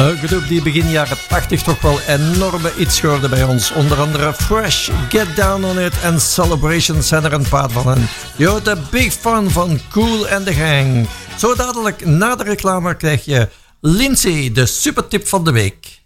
Een groep die begin jaren 80 toch wel enorme iets scoorde bij ons. Onder andere Fresh, Get Down On It en Celebration zijn er een paar van hen. Je hoort de Big Fun van Kool and the Gang. Zo dadelijk na de reclame krijg je Lindsay, de supertip van de week.